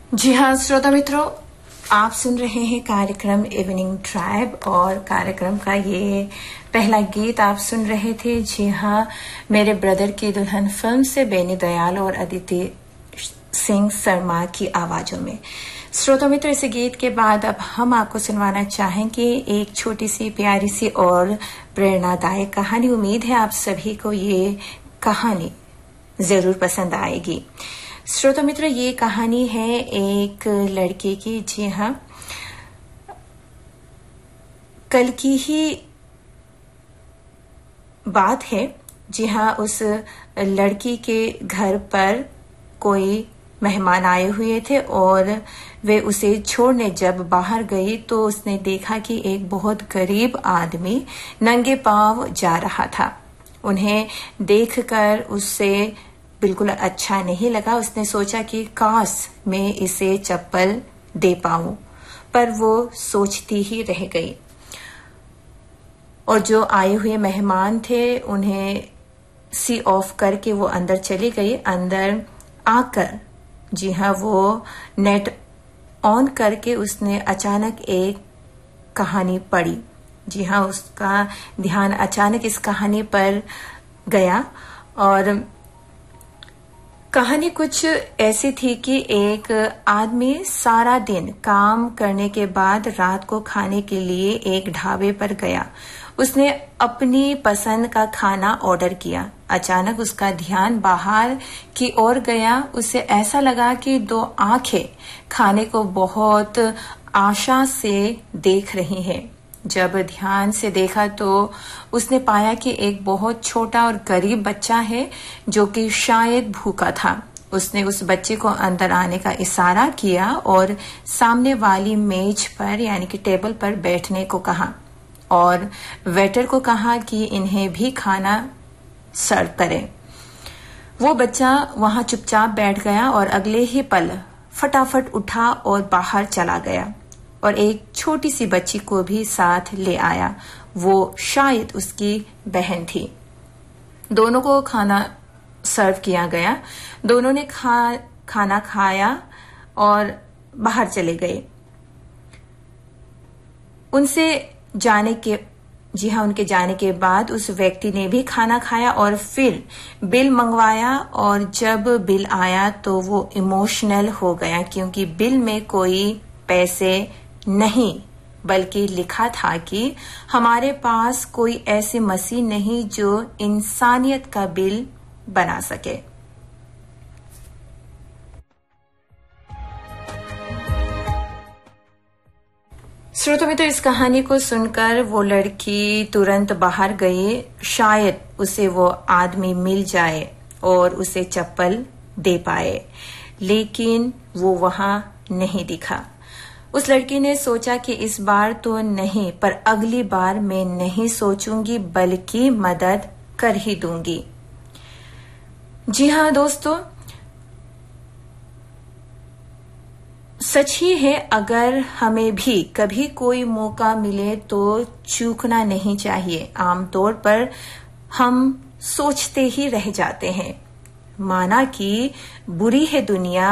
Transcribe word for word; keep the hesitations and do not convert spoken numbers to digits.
जी हाँ श्रोता मित्रों, आप सुन रहे हैं कार्यक्रम इवनिंग ड्राइव और कार्यक्रम का ये पहला गीत आप सुन रहे थे। जी हाँ, मेरे ब्रदर की दुल्हन फिल्म से बेनी दयाल और अदिति सिंह शर्मा की आवाजों में। श्रोता मित्रों, इस गीत के बाद अब हम आपको सुनवाना चाहेंगे एक छोटी सी प्यारी सी और प्रेरणादायक कहानी। उम्मीद है आप सभी को ये कहानी जरूर पसंद आएगी। श्रोता मित्र, ये कहानी है एक लड़के की। जी हाँ, कल की ही बात है। जी हाँ, उस लड़की के घर पर कोई मेहमान आए हुए थे और वे उसे छोड़ने जब बाहर गई तो उसने देखा कि एक बहुत गरीब आदमी नंगे पांव जा रहा था। उन्हें देखकर उससे बिल्कुल अच्छा नहीं लगा। उसने सोचा कि काश मैं इसे चप्पल दे पाऊं, पर वो सोचती ही रह गई। और जो आए हुए मेहमान थे उन्हें सी ऑफ करके वो अंदर चली गई। अंदर आकर जी हाँ, वो नेट ऑन करके उसने अचानक एक कहानी पढ़ी। जी हाँ, उसका ध्यान अचानक इस कहानी पर गया और कहानी कुछ ऐसी थी कि एक आदमी सारा दिन काम करने के बाद रात को खाने के लिए एक ढाबे पर गया। उसने अपनी पसंद का खाना ऑर्डर किया। अचानक उसका ध्यान बाहर की ओर गया। उसे ऐसा लगा कि दो आंखें खाने को बहुत आशा से देख रही हैं। जब ध्यान से देखा तो उसने पाया कि एक बहुत छोटा और गरीब बच्चा है जो कि शायद भूखा था। उसने उस बच्चे को अंदर आने का इशारा किया और सामने वाली मेज पर यानी कि टेबल पर बैठने को कहा और वेटर को कहा कि इन्हें भी खाना सर्व करें। वो बच्चा वहां चुपचाप बैठ गया और अगले ही पल फटाफट उठा और बाहर चला गया और एक छोटी सी बच्ची को भी साथ ले आया। वो शायद उसकी बहन थी। दोनों को खाना सर्व किया गया। दोनों ने खा, खाना खाया और बाहर चले गए। उनसे जाने के जी हाँ उनके जाने के बाद उस व्यक्ति ने भी खाना खाया और फिर बिल मंगवाया। और जब बिल आया तो वो इमोशनल हो गया क्योंकि बिल में कोई पैसे नहीं बल्कि लिखा था कि हमारे पास कोई ऐसी मशीन नहीं जो इंसानियत का बिल बना सके। श्रोता मित्रों, इस कहानी को सुनकर वो लड़की तुरंत बाहर गई। शायद उसे वो आदमी मिल जाए और उसे चप्पल दे पाए, लेकिन वो वहां नहीं दिखा। उस लड़की ने सोचा कि इस बार तो नहीं, पर अगली बार मैं नहीं सोचूंगी बल्कि मदद कर ही दूंगी। जी हाँ दोस्तों, सच ही है, अगर हमें भी कभी कोई मौका मिले तो चूकना नहीं चाहिए। आमतौर पर हम सोचते ही रह जाते हैं, माना कि बुरी है दुनिया,